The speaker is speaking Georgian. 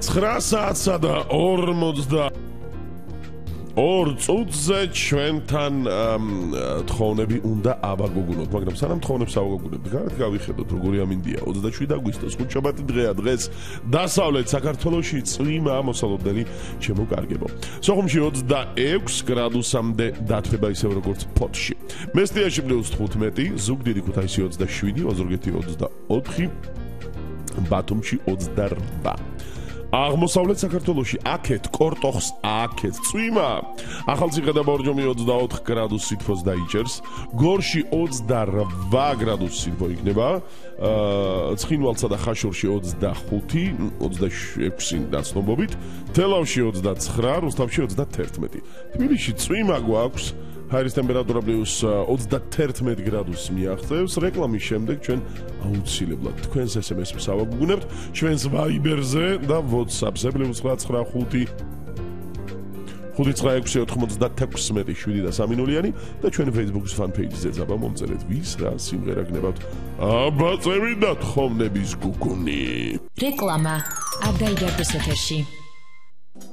9 საათსა და 42 წუთზე ჩვენთან თხოვნები უნდა ავაგოგუნოთ, მაგრამ სანამ თხოვნებს ავაგოგუნებთ, გარეთ გავიხედოთ როგორი ამინდია 27 აგვისტოს ხუთშაბათი დღეა, დღეს დასავლეთ საქართველოში წვიმა მოსალოდნელი შემოკარგებო. სოხუმში 26 გრადუსამდე დათბება ისევ როგორც ფოთში. მესტიაში +15, ზუგდიდი ქუთაისი 27, ოზურგეთი 24, ბათუმში 28. აღმოსავლეთ საქართველოში აქეთ კორტოხს აქეთ წვიმა ახალციხე და ბორჯომი 24 გრადუს სითბოს დაიჭერს გორში 28 გრადუს სითბო იქნება ცხინვალსა და ხაშურში 25 26 დაცნობობით თელავში 29 რუსთავში 31 თბილისში წვიმა გვაქვს ჰაერის ტემპერატურა +31 გრადუსს მიაღწევს. რეკლამის შემდეგ ჩვენ აუცილებლად თქვენს SMS-ს ავაგუგუნებთ ჩვენს Viber-ზე და WhatsApp-ზე +995 596-96-7 და ჩვენ Facebook-ის fan-page-ზე ზაბა მომწერეთ ვის რა სიმღერა გნებავთ. აბა წევით და თხოვნების გუგუნი. რეკლამა არ გაიგებდეს ეთერში.